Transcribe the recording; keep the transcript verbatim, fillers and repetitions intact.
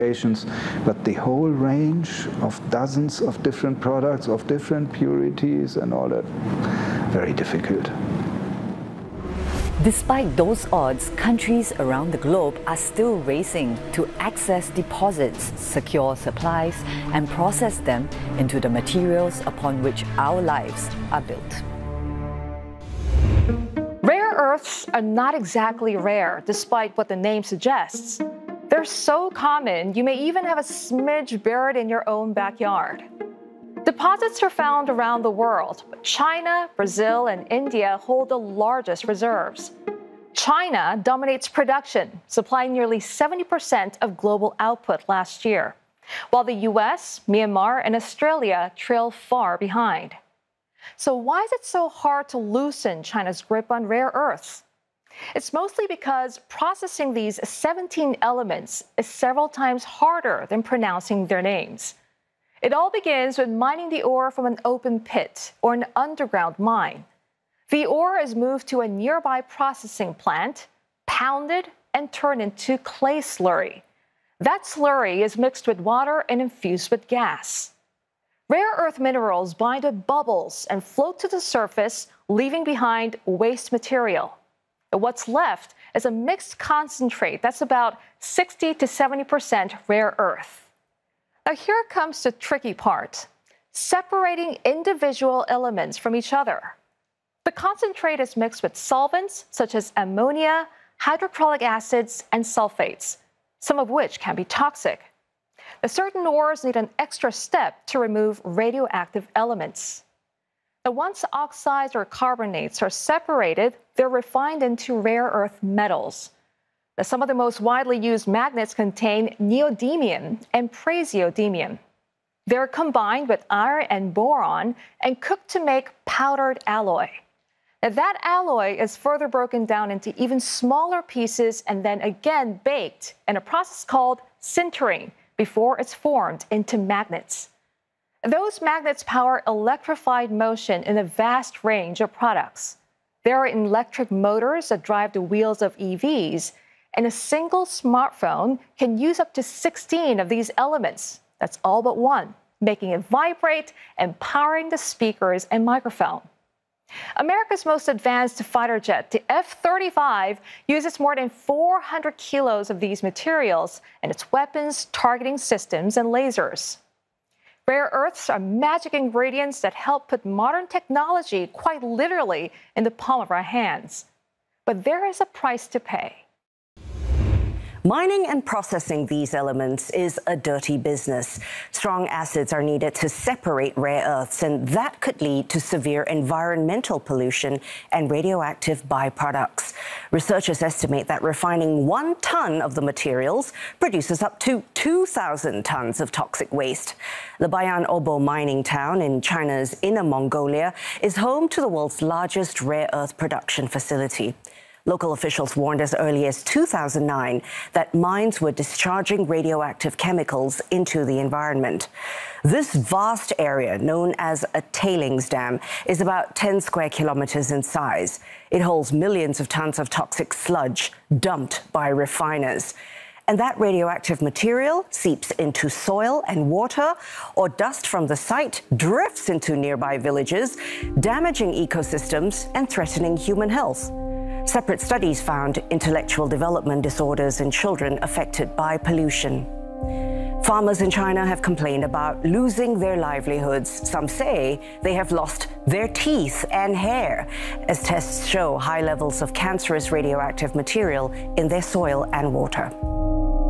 But the whole range of dozens of different products, of different purities and all that, very difficult. Despite those odds, countries around the globe are still racing to access deposits, secure supplies, and process them into the materials upon which our lives are built. Rare earths are not exactly rare, despite what the name suggests. They're so common, you may even have a smidge buried in your own backyard. Deposits are found around the world, but China, Brazil, and India hold the largest reserves. China dominates production, supplying nearly seventy percent of global output last year, while the U S, Myanmar, and Australia trail far behind. So why is it so hard to loosen China's grip on rare earths? It's mostly because processing these seventeen elements is several times harder than pronouncing their names. It all begins with mining the ore from an open pit or an underground mine. The ore is moved to a nearby processing plant, pounded, and turned into clay slurry. That slurry is mixed with water and infused with gas. Rare earth minerals bind with bubbles and float to the surface, leaving behind waste material. And what's left is a mixed concentrate that's about sixty to seventy percent rare earth. Now here comes the tricky part, separating individual elements from each other. The concentrate is mixed with solvents such as ammonia, hydrochloric acids, and sulfates, some of which can be toxic. The certain ores need an extra step to remove radioactive elements. Now, once oxides or carbonates are separated, they're refined into rare earth metals. Now, some of the most widely used magnets contain neodymium and praseodymium. They're combined with iron and boron and cooked to make powdered alloy. Now, that alloy is further broken down into even smaller pieces and then again baked in a process called sintering before it's formed into magnets. Those magnets power electrified motion in a vast range of products. There are electric motors that drive the wheels of E Vs, and a single smartphone can use up to sixteen of these elements. That's all but one, making it vibrate and powering the speakers and microphone. America's most advanced fighter jet, the F thirty-five, uses more than four hundred kilos of these materials in its weapons, targeting systems, and lasers. Rare earths are magic ingredients that help put modern technology quite literally in the palm of our hands. But there is a price to pay. Mining and processing these elements is a dirty business. Strong acids are needed to separate rare earths, and that could lead to severe environmental pollution and radioactive byproducts. Researchers estimate that refining one ton of the materials produces up to two thousand tons of toxic waste. The Bayan Obo mining town in China's Inner Mongolia is home to the world's largest rare earth production facility. Local officials warned as early as two thousand nine that mines were discharging radioactive chemicals into the environment. This vast area, known as a tailings dam, is about ten square kilometers in size. It holds millions of tons of toxic sludge dumped by refiners. And that radioactive material seeps into soil and water, or dust from the site drifts into nearby villages, damaging ecosystems and threatening human health. Separate studies found intellectual development disorders in children affected by pollution. Farmers in China have complained about losing their livelihoods. Some say they have lost their teeth and hair, as tests show high levels of cancerous radioactive material in their soil and water.